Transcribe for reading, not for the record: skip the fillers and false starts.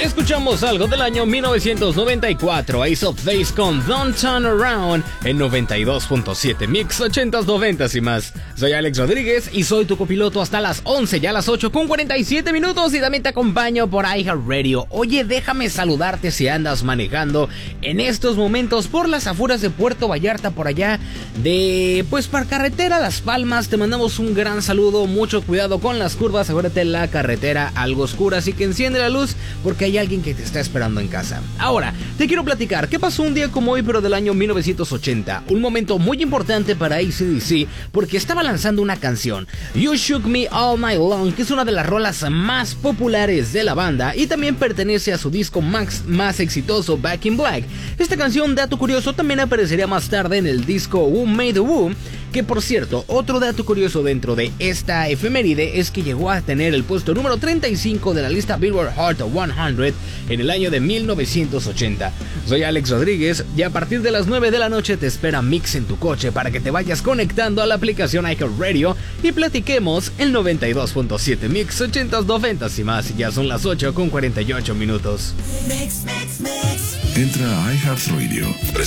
Escuchamos algo del año 1994, Ace of Base con Don't Turn Around en 92.7 Mix 80s, 90s y más. Soy Alex Rodríguez y soy tu copiloto hasta las 11, ya las 8 con 47 minutos y también te acompaño por iHeartRadio. Oye, déjame saludarte si andas manejando en estos momentos por las afueras de Puerto Vallarta, por allá de, pues, para carretera Las Palmas. Te mandamos un gran saludo, mucho cuidado con las curvas, acuérdate la carretera algo oscura, así que enciende la luz porque hay alguien que te está esperando en casa. Ahora, te quiero platicar qué pasó un día como hoy, pero del año 1980. Un momento muy importante para AC/DC porque estaba lanzando una canción, You Shook Me All Night Long, que es una de las rolas más populares de la banda y también pertenece a su disco más exitoso, Back in Black. Esta canción, dato curioso, también aparecería más tarde en el disco Who Made the Who, que por cierto, otro dato curioso dentro de esta efeméride es que llegó a tener el puesto número 35 de la lista Billboard Hot 100 en el año de 1980. Soy Alex Rodríguez y a partir de las 9 de la noche te espera Mix en tu coche para que te vayas conectando a la aplicación iHeartRadio y platiquemos el 92.7 Mix 80s, 90s y más. Ya son las 8 con 48 minutos. Entra a iHeartRadio,